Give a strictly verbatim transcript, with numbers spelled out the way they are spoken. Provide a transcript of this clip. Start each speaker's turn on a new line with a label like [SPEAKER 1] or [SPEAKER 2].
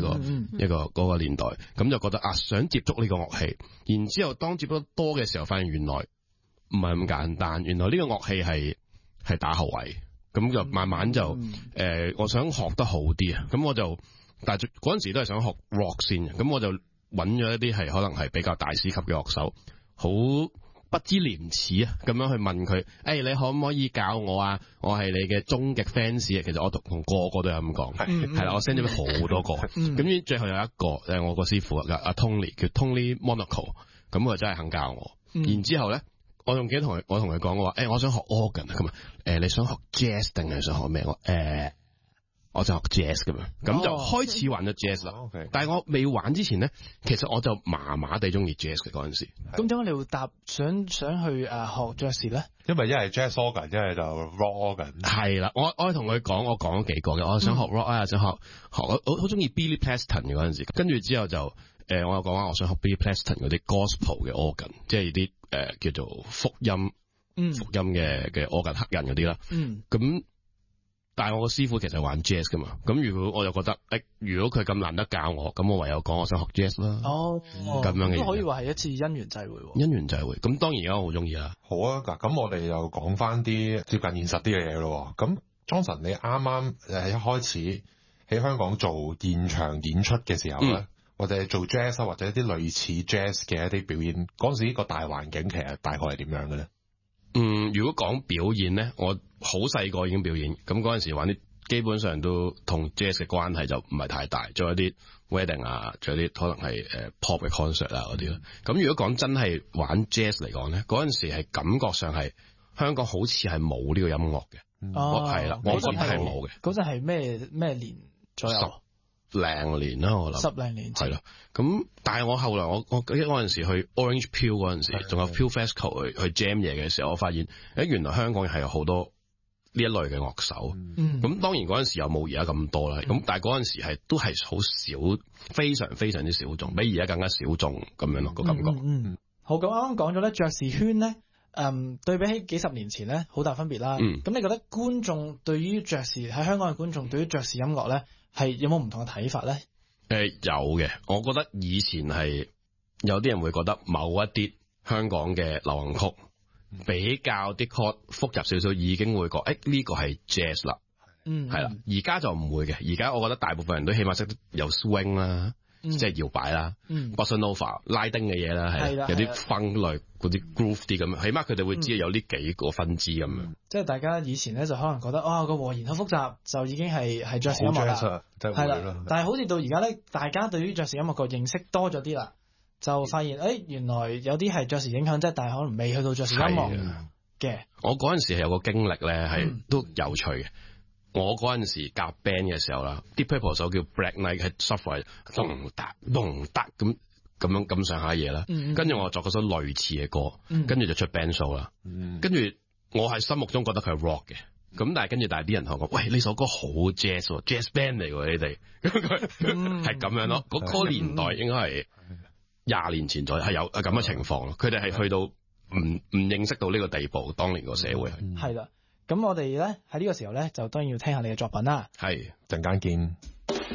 [SPEAKER 1] 個、嗯、一個嗰、嗰個年代，咁就覺得啊想接觸呢個樂器，然之後當接觸得多嘅時候，發現原來唔係咁簡單，原來呢個樂器係係打後位，咁就慢慢就誒、嗯呃，我想學得好啲啊，咁我就但係嗰陣時都係想學 rock 先嘅，咁我就揾咗一啲係可能係比較大師級嘅樂手，好不知廉恥啊，咁樣去問佢，誒、欸，你可唔可以教我啊？我係你嘅終極 fans 啊！其實我同同個個都有咁講，係啦，我 send 咗俾好多個，咁最後有一個誒，我個師傅阿阿 Tony 叫 Tony Monaco， 咁佢真係肯教我。嗯、然之後咧，我仲記得同佢，我同佢講我話，誒、欸，我想學 organ 啊，咁啊，誒，你想學 jazz 定係想學咩？我誒。欸我就學 jazz 咁樣，咁就開始玩咗 jazz 啦。Oh, okay. 但係我未玩之前咧，其實我就麻麻地中意 jazz 嘅嗰陣時。
[SPEAKER 2] 咁點解你會答想想去誒學爵士咧？
[SPEAKER 3] 因為一係 jazz organ，一係就 rock organ。
[SPEAKER 1] 係啦，我我同佢講，我講咗幾個嘅，我想學 rock 啊、嗯，想學學我我好中意 Billy Preston 嘅嗰陣時。跟住之後就誒、呃，我又講話我想學 Billy Preston 嗰啲 gospel 嘅 organ， 即係啲誒叫做福音、嗯、福音嘅嘅 organ 黑人嗰啲啦。嗯，咁。但係我個師傅其實玩 jazz 噶嘛，咁如果我就覺得，誒、欸，如果佢咁難得教我，咁我唯有講我想學 jazz 啦。哦，咁樣嘅，
[SPEAKER 2] 都可以話係一次因緣際會。
[SPEAKER 1] 因緣際會，咁當然而家我好中意啦。
[SPEAKER 3] 好啊，嗱，咁我哋又講翻啲接近現實啲嘅嘢咯。咁 Johnson，你啱啱誒一開始喺香港做現場演出嘅時候咧，嗯、或者做 jazz 或者一啲類似 jazz 嘅一啲表演，嗰陣時呢個大環境其實大概係點樣嘅咧？
[SPEAKER 1] 嗯，如果講表演咧，我好細個已經表演，咁嗰陣時玩啲基本上都同 jazz 嘅關係就唔係太大，仲有啲 wedding 啊，仲有啲可能係誒 pop 嘅 concert 啊嗰啲咯。咁、嗯、如果講真係玩 jazz 嚟講咧，嗰陣時係感覺上係香港好似係冇呢個音樂嘅，哦係啦，我覺得係冇嘅。
[SPEAKER 2] 嗰陣係咩咩年左右？
[SPEAKER 1] 零年啦，我諗
[SPEAKER 2] 十零年前
[SPEAKER 1] 係啦。咁但係我後來我我嗰陣時去 Orange Peel 嗰陣時，仲有 Peel Festival 去去 jam 嘢嘅時候，我發現誒原來香港係有好多呢一類嘅樂手。咁、嗯、當然嗰陣時又冇而家咁多啦。咁、嗯、但係嗰陣時係都係好少，非常非常之小眾，比而家更加小眾咁樣咯個感覺。嗯，
[SPEAKER 2] 嗯嗯好，咁啱啱講咗咧，爵士圈咧，嗯，對比起幾十年前咧，好大分別啦。嗯，咁你覺得觀眾對於爵士喺香港嘅觀眾對於爵士音樂咧？係有冇唔同嘅睇法咧？誒、
[SPEAKER 1] 呃，有嘅。我覺得以前係有啲人會覺得某一啲香港嘅流行曲比較的確複雜少少，已經會覺誒呢個係 jazz 啦。嗯，係啦。而家就唔會嘅。而家我覺得大部分人都起碼識得有 swing 啦。嗯、即係搖擺啦、嗯、bossa nova 拉丁嘅嘢啦，係有啲 funk 類嗰啲 groove 啲咁，起碼佢哋會知有呢幾個分支咁樣、嗯。
[SPEAKER 2] 即係大家以前咧就可能覺得啊個、哦、和弦好複雜，就已經係係爵士音樂啦，係啦。但係好似到而家咧，大家對於爵士音樂個認識多咗啲啦，就發現誒、哎、原來有啲係爵士影響啫，但係可能未去到爵士音樂嘅。
[SPEAKER 1] 我嗰陣時係有個經歷咧，係、嗯、都有趣嘅。我嗰陣時夾 band 嘅時候啦，啲 Purple 首叫 Black Knight 係 shuffle 咚嗒咚嗒咁咁樣咁上下嘢啦，跟住、嗯、我作嗰首類似嘅歌，跟住、嗯、就出 band show 啦，跟住、嗯、我喺心目中覺得佢係 rock 嘅，咁但係跟住但係啲人同我講，喂，呢首歌好 jazz，jazz band 嚟喎你哋，係咁樣咯，嗰、嗰個年代應該係廿年前左右係有係咁嘅情況咯，佢哋係去到唔唔認識到呢個地步，當年個社會係。
[SPEAKER 2] 係啦。咁我哋咧喺呢個時候咧，就當然要聽下你嘅作品啦。
[SPEAKER 1] 係，
[SPEAKER 3] 陣間見。